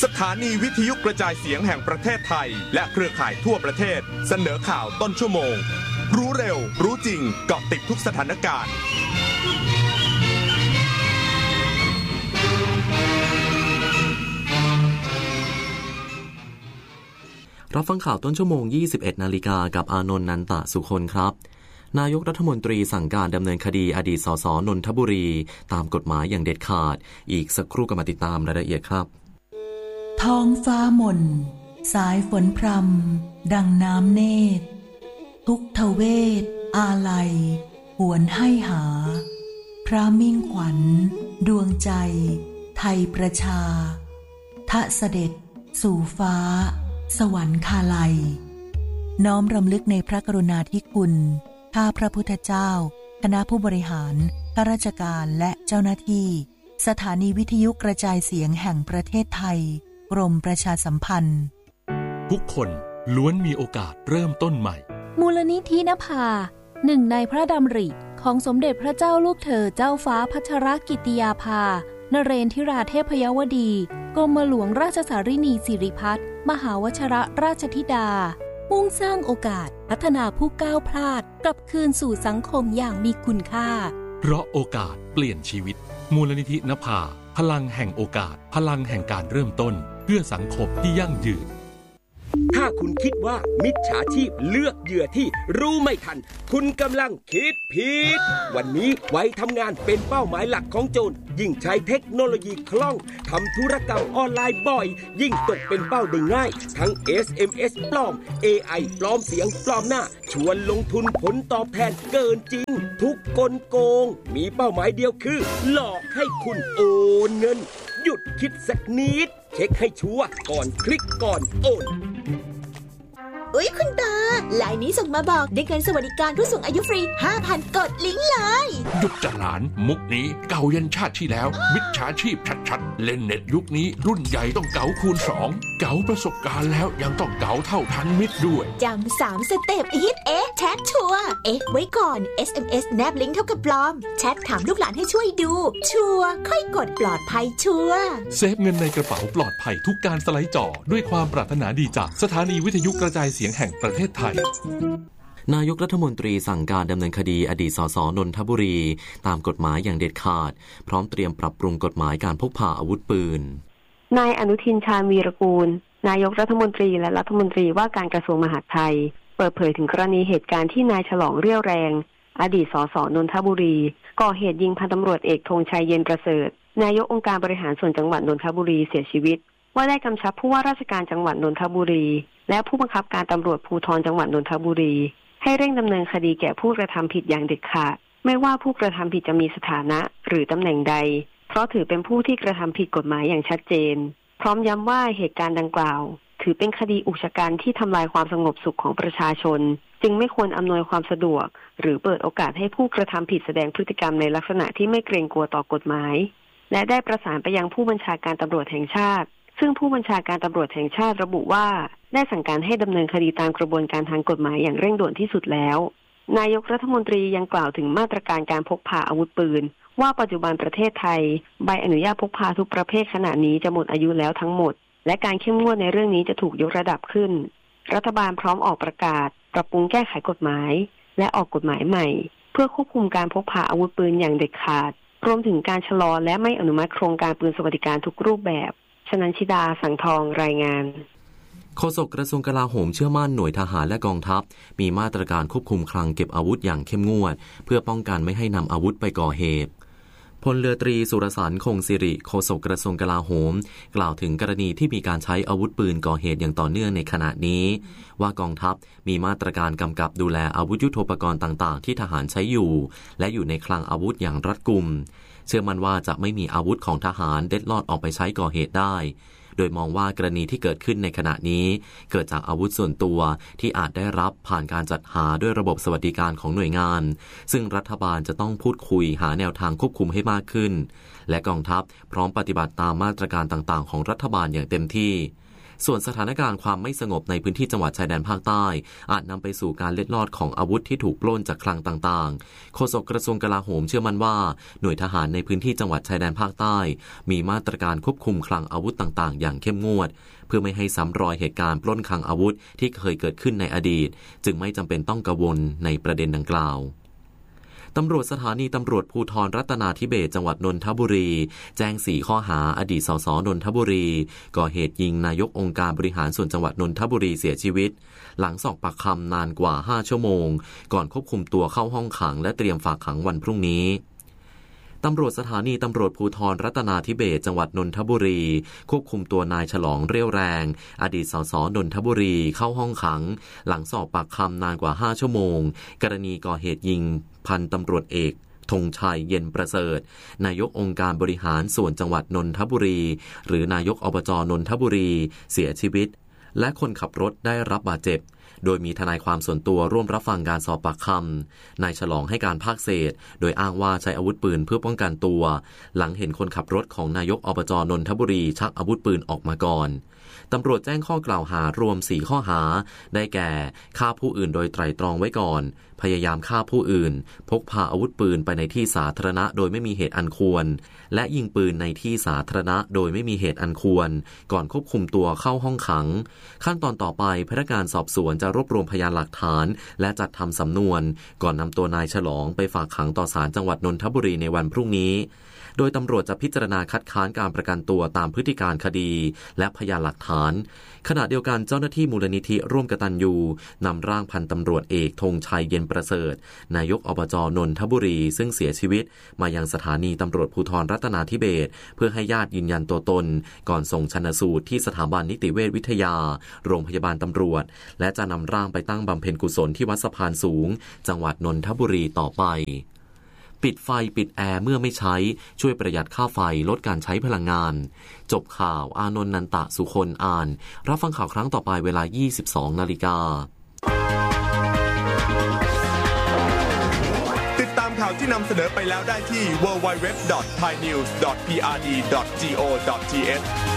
สถานีวิทยุกระจายเสียงแห่งประเทศไทยและเครือข่ายทั่วประเทศเสนอข่าวต้นชั่วโมงรู้เร็วรู้จริงเกาะติดทุกสถานการณ์รับฟังข่าวต้นชั่วโมง 21 นาฬิกากับอานนท์ นันตะสุคนครับนายกรัฐมนตรีสั่งการดำเนินคดีอดีตสสนนทบุรีตามกฎหมายอย่างเด็ดขาดอีกสักครู่ก็มาติดตามรายละเอียดครับท้องฟ้าหม่นสายฝนพรำดังน้ำเนตรทุกทเวทอาลัยหวนให้หาพระมิ่งขวัญดวงใจไทยประชาทะเสด็จสู่ฟ้าสวรรคาลัยน้อมรำลึกในพระกรุณาธิคุณข้าพระพุทธเจ้าคณะผู้บริหารข้าราชการและเจ้าหน้าที่สถานีวิทยุกระจายเสียงแห่งประเทศไทยกรมประชาสัมพันธ์ทุกคนล้วนมีโอกาสเริ่มต้นใหม่มูลนิธินภาหนึ่งในพระดำริของสมเด็จพระเจ้าลูกเธอเจ้าฟ้าพัชรกิติยาภานเรนทิราเทพยวดีกรมหลวงราชสารินีสิริพัฒน์มหาวชิรราชธิดามุ่งสร้างโอกาสพัฒนาผู้ก้าวพลาดกลับคืนสู่สังคมอย่างมีคุณค่าเพราะโอกาสเปลี่ยนชีวิตมูลนิธินภาพลังแห่งโอกาสพลังแห่งการเริ่มต้นเพื่อสังคมที่ยั่งยืนถ้าคุณคิดว่ามิจฉาชีพเลือกเหยื่อที่รู้ไม่ทันคุณกำลังคิดผิดวันนี้ไว้ทำงานเป็นเป้าหมายหลักของโจรยิ่งใช้เทคโนโลยีคล่องทำธุรกรรมออนไลน์บ่อยยิ่งตกเป็นเป้าได้ง่ายทั้ง SMS ปลอม AI ปลอมเสียงปลอมหน้าชวนลงทุนผลตอบแทนเกินจริงทุกกลโกงมีเป้าหมายเดียวคือหลอกให้คุณโอนเงินหยุดคิดสักนิดเช็คให้ชัวร์ก่อนคลิกก่อนโอนอุ๊ยคุณตาไลน์นี้ส่งมาบอกได้เงินสวัสดิการผู้สูงอายุฟรี 5,000 กดลิงก์เลยหยุดจ้ะหลานมุกนี้เก่ายันชาติที่แล้วมิจฉาชีพชัดๆเล่นเน็ตยุคนี้รุ่นใหญ่ต้องเก๋าคูณ2เก๋าประสบการณ์แล้วยังต้องเก๋าเท่าทันมิตรด้วยจำ3สเต็ปฮิตแชทชัวร์ไว้ก่อน SMS แนบลิงก์เท่ากับปลอมแชทถามลูกหลานให้ช่วยดูชัวร์ค่อยกดปลอดภัยชัวร์เซฟเงินในกระเป๋าปลอดภัยทุกการสไลด์จอด้วยความปรารถนาดีจากสถานีวิทยุกระจายเสียงแห่งประเทศไทยนายกรัฐมนตรีสั่งการดำเนินคดีอดีตสสนนทบุรีตามกฎหมายอย่างเด็ดขาดพร้อมเตรียมปรับปรุงกฎหมายการพกพาอาวุธปืนนายอนุทินชาญวีรกูลนายกรัฐมนตรีและรัฐมนตรีว่าการกระทรวงมหาดไทยเปิดเผยถึงกรณีเหตุการณ์ที่นายฉลองเรี่ยวแรงอดีตสสนนทบุรีก่อเหตุยิงพันตำรวจเอกธงชัยเย็นประเสริฐนายกองค์การบริหารส่วนจังหวัดนนทบุรีเสียชีวิตว่าได้กำชับผู้ว่าราชการจังหวัดนนทบุรีและผู้บังคับการตำรวจภูธรจังหวัดนนทบุรีให้เร่งดำเนินคดีแก่ผู้กระทำผิดอย่างเด็ดขาดไม่ว่าผู้กระทำผิดจะมีสถานะหรือตำแหน่งใดเพราะถือเป็นผู้ที่กระทำผิดกฎหมายอย่างชัดเจนพร้อมย้ำว่าเหตุการณ์ดังกล่าวถือเป็นคดีอุกชะกันที่ทำลายความสงบสุขของประชาชนจึงไม่ควรอำนวยความสะดวกหรือเปิดโอกาสให้ผู้กระทำผิดแสดงพฤติกรรมในลักษณะที่ไม่เกรงกลัวต่อกฎหมายและได้ประสานไปยังผู้บัญชาการตำรวจแห่งชาติซึ่งผู้บัญชาการตำรวจแห่งชาติระบุว่าได้สั่งการให้ดำเนินคดีตามกระบวนการทางกฎหมายอย่างเร่งด่วนที่สุดแล้วนายกรัฐมนตรียังกล่าวถึงมาตรการการพกพาอาวุธปืนว่าปัจจุบันประเทศไทยใบอนุญาตพกพาทุกประเภทขณะนี้จะหมดอายุแล้วทั้งหมดและการเข้มงวดในเรื่องนี้จะถูกยกระดับขึ้นรัฐบาลพร้อมออกประกาศปรับปรุงแก้ไขกฎหมายและออกกฎหมายใหม่เพื่อควบคุมการพกพาอาวุธปืนอย่างเด็ดขาดรวมถึงการชะลอและไม่อนุมัติโครงการปืนสวัสดิการทุกรูปแบบชนันชิดาสังทองรายงานโฆษกกระทรวงกลาโหมเชื่อมั่นหน่วยทหารและกองทัพมีมาตรการควบคุมคลังเก็บอาวุธอย่างเข้มงวดเพื่อป้องกันไม่ให้นำอาวุธไปก่อเหตุพลเรือตรีสุรสารคงสิริโฆษกกระทรวงกลาโหมกล่าวถึงกรณีที่มีการใช้อาวุธปืนก่อเหตุอย่างต่อเนื่องในขณะนี้ว่ากองทัพมีมาตรการกำกับดูแลอาวุธยุทโธปกรณ์ต่างๆที่ทหารใช้อยู่และอยู่ในคลังอาวุธอย่างรัดกุมเชื่อมั่นว่าจะไม่มีอาวุธของทหารเล็ดลอดออกไปใช้ก่อเหตุได้โดยมองว่ากรณีที่เกิดขึ้นในขณะนี้เกิดจากอาวุธส่วนตัวที่อาจได้รับผ่านการจัดหาด้วยระบบสวัสดิการของหน่วยงานซึ่งรัฐบาลจะต้องพูดคุยหาแนวทางควบคุมให้มากขึ้นและกองทัพพร้อมปฏิบัติตามมาตรการต่างๆของรัฐบาลอย่างเต็มที่ส่วนสถานการณ์ความไม่สงบในพื้นที่จังหวัดชายแดนภาคใต้อาจนำไปสู่การเล็ดลอดของอาวุธที่ถูกปล้นจากคลังต่างๆโฆษกกระทรวงกลาโหมเชื่อมั่นว่าหน่วยทหารในพื้นที่จังหวัดชายแดนภาคใต้มีมาตรการควบคุมคลังอาวุธต่างๆอย่างเข้มงวดเพื่อไม่ให้ซ้ำรอยเหตุการณ์ปล้นคลังอาวุธที่เคยเกิดขึ้นในอดีตจึงไม่จำเป็นต้องกังวลในประเด็นดังกล่าวตำรวจสถานีตำรวจภูธรรัตนาธิเบศรจังหวัดนนทบุรีแจ้ง4ข้อหาอดีตสสนนทบุรีก่อเหตุยิงนายกองค์การบริหารส่วนจังหวัดนนทบุรีเสียชีวิตหลังสอบปากคำนานกว่า5ชั่วโมงก่อนควบคุมตัวเข้าห้องขังและเตรียมฝากขังวันพรุ่งนี้ตำรวจสถานีตำรวจภูธรรัตนาธิเบศรจังหวัดนนทบุรีควบคุมตัวนายฉลองเรี่ยวแรงอดีตสสนนทบุรีเข้าห้องขังหลังสอบปากคำนานกว่า5ชั่วโมงกรณีก่อเหตุยิงพันตำรวจเอกธงชัยเย็นประเสริฐนายกองค์การบริหารส่วนจังหวัดนนทบุรีหรือนายกอบจนนทบุรีเสียชีวิตและคนขับรถได้รับบาดเจ็บโดยมีทนายความส่วนตัวร่วมรับฟังการสอบปากคำนายฉลองให้การภาคเศษโดยอ้างว่าใช้อาวุธปืนเพื่อป้องกันตัวหลังเห็นคนขับรถของนายกอบจนนทบุรีชักอาวุธปืนออกมาก่อนตำรวจแจ้งข้อกล่าวหารวม4ข้อหาได้แก่ฆ่าผู้อื่นโดยไตร่ตรองไว้ก่อนพยายามฆ่าผู้อื่นพกพาอาวุธปืนไปในที่สาธารณะโดยไม่มีเหตุอันควรและยิงปืนในที่สาธารณะโดยไม่มีเหตุอันควรก่อนควบคุมตัวเข้าห้องขังขั้นตอนต่อไปพนักงานสอบสวนจะรวบรวมพยานหลักฐานและจัดทำสำนวนก่อนนำตัวนายฉลองไปฝากขังต่อศาลจังหวัดนนทบุรีในวันพรุ่งนี้โดยตำรวจจะพิจารณาคัดค้านการประกันตัวตามพฤติการคดีและพยานหลักฐานขณะเดียวกันเจ้าหน้าที่มูลนิธิร่วมกตัญญูนำร่างพันตำรวจเอกธงชัยเย็นประเสริฐนายกอบจนนทบุรีซึ่งเสียชีวิตมายังสถานีตำรวจภูธรรัตนาธิเบศรเพื่อให้ญาติยืนยันตัวตนก่อนส่งชันสูตรที่สถาบันนิติเวชวิทยาโรงพยาบาลตำรวจและจะนำร่างไปตั้งบำเพ็ญกุศลที่วัดสะพานสูงจังหวัดนนทบุรีต่อไปปิดไฟปิดแอร์เมื่อไม่ใช้ช่วยประหยัดค่าไฟลดการใช้พลังงานจบข่าวอานนท์นันตะสุคนอ่านรับฟังข่าวครั้งต่อไปเวลา 22:00 น. ติดตามข่าวที่นำเสนอไปแล้วได้ที่ www.thainews.prd.go.th